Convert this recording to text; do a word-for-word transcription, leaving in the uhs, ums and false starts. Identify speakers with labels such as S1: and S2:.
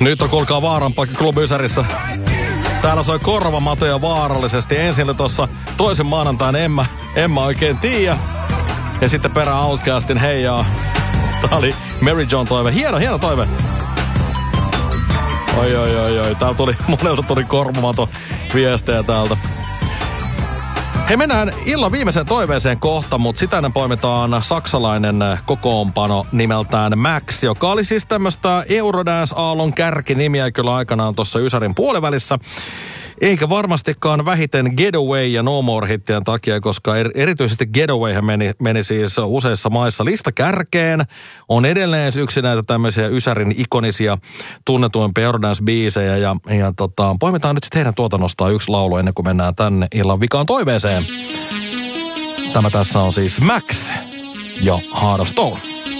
S1: Nyt on kuulkaa Vaaranpaikka Club Ysärissä. Täällä soi korvamatoja vaarallisesti. Ensin tuossa toisen maanantain en mä, en mä oikein tiedä. Ja sitten perään Outcastin heijaa. Tää oli Mary John toive. Hieno, hieno toive. Oi, oi, oi, oi. Täällä tuli, monelta tuli korvamato viestejä täältä. Hei, mennään illan viimeiseen toiveeseen kohta, mutta sitä ennen poimitaan saksalainen kokoonpano nimeltään Max, joka oli siis tämmöistä Eurodance-aallon kärkinimiä kyllä aikanaan tuossa Ysärin puolivälissä. Eikä varmastikaan vähiten Getaway ja No More-hittien takia, koska er, erityisesti Getawayhän meni, meni siis useissa maissa listakärkeen. On edelleen yksi näitä tämmöisiä Ysärin ikonisia tunnetuimpia Eurodance-biisejä. Ja, ja tota, poimitaan nyt sitten heidän tuotannostaan yksi laulu ennen kuin mennään tänne illan vikaan toiveeseen. Tämä tässä on siis Max ja Heart of Stone.